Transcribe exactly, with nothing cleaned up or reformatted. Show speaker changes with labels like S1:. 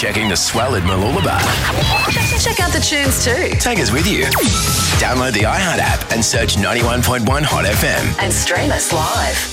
S1: checking the swell at Mooloolaba?
S2: Check out the tunes too.
S1: Take us with you. Download the iHeart app and search ninety-one point one Hot F M.
S2: And stream us live.